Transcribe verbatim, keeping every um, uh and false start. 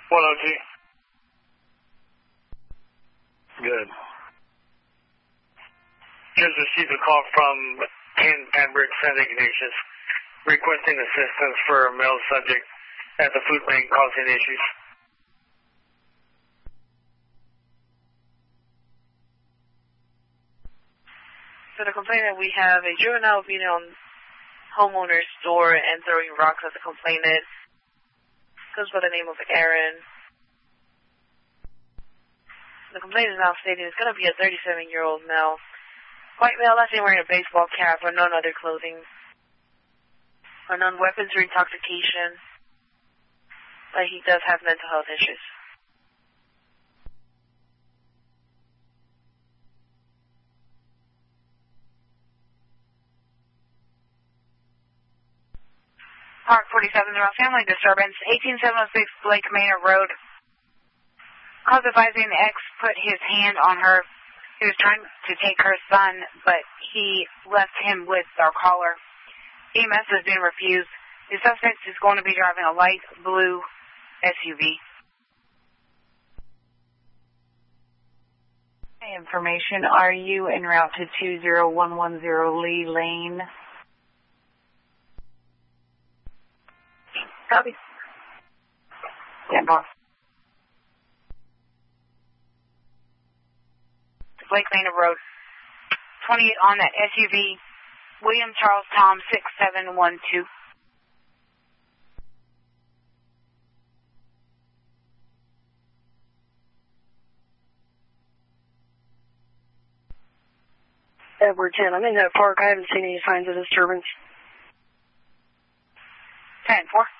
one oh two. Good. Just received a call from Ken Pembroke, Saint Ignatius, requesting assistance for a male subject at the food bank causing issues. So the complainant, we have a juvenile beating on homeowner's door and throwing rocks at the complainant. Goes by the name of Aaron. The complainant is now stating it's going to be a thirty-seven-year-old male. White male, last name wearing a baseball cap, unknown other clothing. Unknown weapons or intoxication. But he does have mental health issues. Park forty-seven, around family disturbance, eighteen seven oh six Blake Maynard Road. Cause advising the ex put his hand on her. He was trying to take her son, but he left him with our caller. E M S has been refused. The suspect is going to be driving a light blue S U V. Information, are you en route to two zero one one zero Lee Lane? Copy. Yeah, boss. Blake Maynard Road. twenty-eight on that S U V. William Charles Tom six seven one two. Edward ten, I'm in that park. I haven't seen any signs of disturbance. ten four.